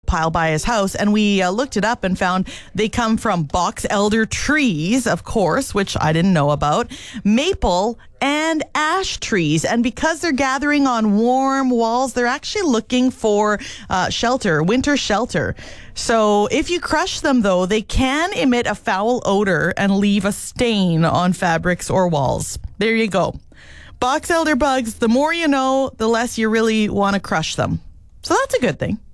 pile by his house, and we looked it up and found they come from box elder trees, of course, which I didn't know about, maple and ash trees. And because they're gathering on warm walls, they're actually looking for shelter, winter shelter. So if you crush them, though, they can emit a foul odor and leave a stain on fabrics or walls. There you go. Box elder bugs, the more you know, the less you really want to crush them. So that's a good thing.